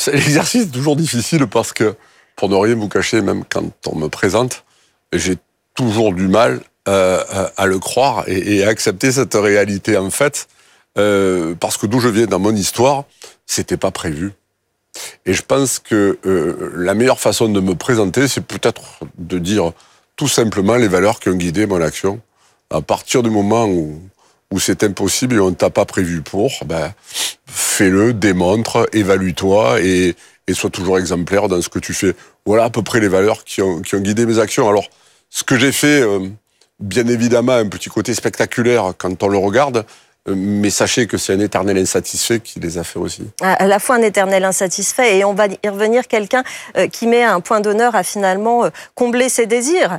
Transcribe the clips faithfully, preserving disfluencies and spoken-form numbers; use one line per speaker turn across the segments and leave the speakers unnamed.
L'exercice est toujours difficile parce que, pour ne rien vous cacher, même quand on me présente, j'ai toujours du mal euh, à le croire et, et à accepter cette réalité. En fait, euh, parce que d'où je viens dans mon histoire, c'était pas prévu. Et je pense que euh, la meilleure façon de me présenter, c'est peut-être de dire tout simplement les valeurs qui ont guidé mon action. À partir du moment où, où c'est impossible et on ne t'a pas prévu pour, ben, fais-le, démontre, évalue-toi et, et sois toujours exemplaire dans ce que tu fais. Voilà à peu près les valeurs qui ont, qui ont guidé mes actions. Alors, ce que j'ai fait, euh, bien évidemment, un petit côté spectaculaire quand on le regarde, mais sachez que c'est un éternel insatisfait qui les a fait aussi.
À la fois un éternel insatisfait et on va y revenir, quelqu'un qui met un point d'honneur à finalement combler ses désirs.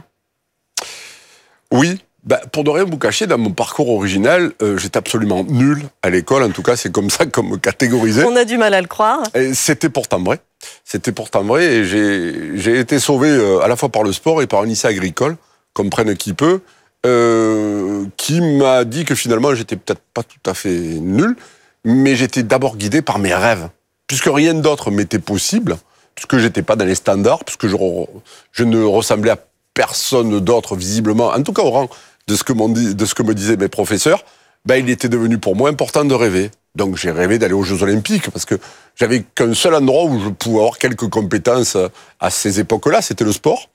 Oui, bah, pour ne rien vous cacher, dans mon parcours original, euh, j'étais absolument nul à l'école, en tout cas c'est comme ça qu'on me catégorisait.
On a du mal à le croire.
Et c'était pourtant vrai, c'était pourtant vrai et j'ai, j'ai été sauvé euh, à la fois par le sport et par un lycée agricole, comprenne qui peut, Euh, qui m'a dit que finalement j'étais peut-être pas tout à fait nul, mais j'étais d'abord guidé par mes rêves, puisque rien d'autre m'était possible, puisque j'étais pas dans les standards, puisque je, je ne ressemblais à personne d'autre visiblement, en tout cas au rang de ce que, m'ont dit, de ce que me disaient mes professeurs. Ben, il était devenu pour moi important de rêver. Donc j'ai rêvé d'aller aux Jeux Olympiques, parce que j'avais qu'un seul endroit où je pouvais avoir quelques compétences à ces époques-là, c'était le sport.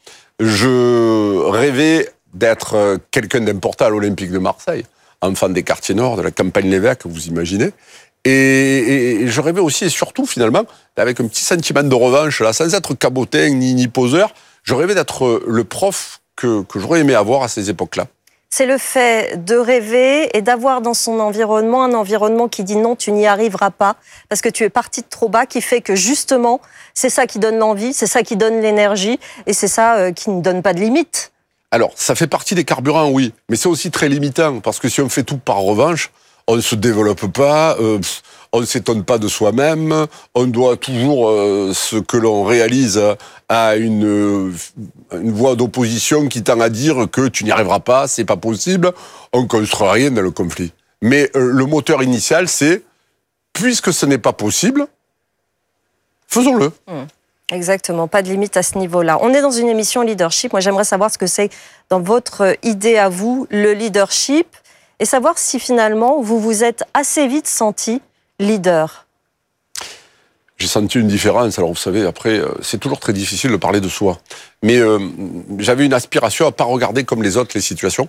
Je rêvais d'être quelqu'un d'important à l'Olympique de Marseille, enfant des quartiers nord, de la campagne Lévesque, vous imaginez. Et, et je rêvais aussi, et surtout, finalement, avec un petit sentiment de revanche, là, sans être cabotin ni, ni poseur, je rêvais d'être le prof que, que j'aurais aimé avoir à ces époques-là.
C'est le fait de rêver et d'avoir dans son environnement un environnement qui dit non, tu n'y arriveras pas, parce que tu es parti de trop bas, qui fait que justement, c'est ça qui donne l'envie, c'est ça qui donne l'énergie, et c'est ça euh, qui ne donne pas de limite.
Alors, ça fait partie des carburants, oui, mais c'est aussi très limitant, parce que si on fait tout par revanche, on ne se développe pas, euh, on ne s'étonne pas de soi-même, on doit toujours euh, ce que l'on réalise à une, une voie d'opposition qui tend à dire que tu n'y arriveras pas, c'est pas possible, on ne construit rien dans le conflit. Mais euh, le moteur initial, c'est, puisque ce n'est pas possible, faisons-le.
Mmh. Exactement, pas de limite à ce niveau-là. On est dans une émission leadership. Moi, j'aimerais savoir ce que c'est dans votre idée à vous, le leadership, et savoir si finalement vous vous êtes assez vite senti leader.
J'ai senti une différence. Alors vous savez, après, c'est toujours très difficile de parler de soi. Mais euh, j'avais une aspiration à pas regarder comme les autres les situations,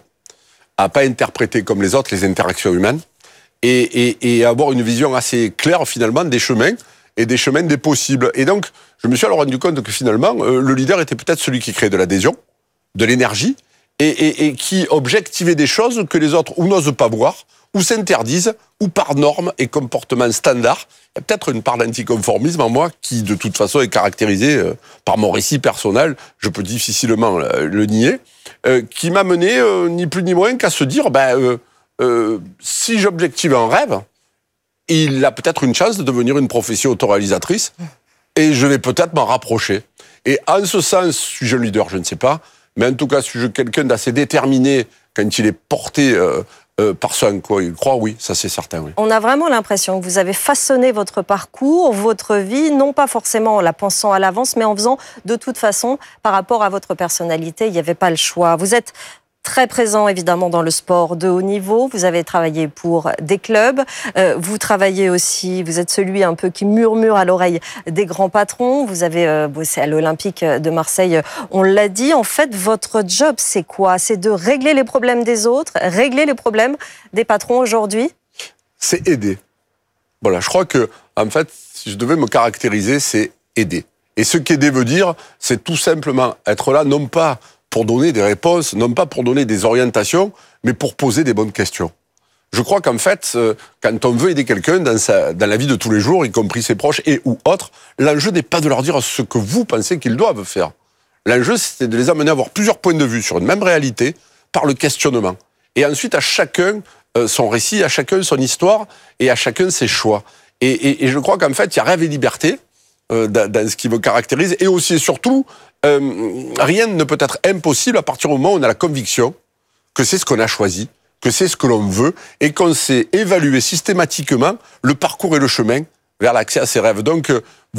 à pas interpréter comme les autres les interactions humaines, et, et, et avoir une vision assez claire finalement des chemins et des chemins des possibles. Et donc, je me suis alors rendu compte que finalement, euh, le leader était peut-être celui qui créait de l'adhésion, de l'énergie, et, et, et qui objectivait des choses que les autres ou n'osent pas voir, ou s'interdisent, ou par normes et comportements standards. Il y a peut-être une part d'anticonformisme en moi qui, de toute façon, est caractérisée euh, par mon récit personnel, je peux difficilement euh, le nier, euh, qui m'a mené, euh, ni plus ni moins, qu'à se dire, ben, euh, euh, si j'objective un rêve, il a peut-être une chance de devenir une profession autoréalisatrice et je vais peut-être m'en rapprocher. Et en ce sens, suis-je un leader? Je ne sais pas. Mais en tout cas, suis-je quelqu'un d'assez déterminé quand il est porté euh, euh, par ce en quoi il croit? Oui, ça c'est certain. Oui.
On a vraiment l'impression que vous avez façonné votre parcours, votre vie, non pas forcément en la pensant à l'avance, mais en faisant de toute façon par rapport à votre personnalité. Il n'y avait pas le choix. Vous êtes très présent évidemment dans le sport de haut niveau, vous avez travaillé pour des clubs, euh, vous travaillez aussi, vous êtes celui un peu qui murmure à l'oreille des grands patrons, vous avez euh, bossé à l'Olympique de Marseille, on l'a dit, en fait votre job c'est quoi? C'est de régler les problèmes des autres, régler les problèmes des patrons aujourd'hui?
C'est aider. Voilà, je crois que en fait, si je devais me caractériser, c'est aider. Et ce qu'aider veut dire, c'est tout simplement être là, non pas pour donner des réponses, non pas pour donner des orientations, mais pour poser des bonnes questions. Je crois qu'en fait, quand on veut aider quelqu'un dans, sa, dans la vie de tous les jours, y compris ses proches et ou autres, l'enjeu n'est pas de leur dire ce que vous pensez qu'ils doivent faire. L'enjeu, c'est de les amener à avoir plusieurs points de vue sur une même réalité par le questionnement. Et ensuite, à chacun euh, son récit, à chacun son histoire et à chacun ses choix. Et, et, et je crois qu'en fait, il y a rêve et liberté euh, dans, dans ce qui me caractérise. Et aussi et surtout, euh, rien ne peut être impossible à partir du moment où on a la conviction que c'est ce qu'on a choisi, que c'est ce que l'on veut, et qu'on sait évaluer systématiquement le parcours et le chemin vers l'accès à ses rêves. Donc,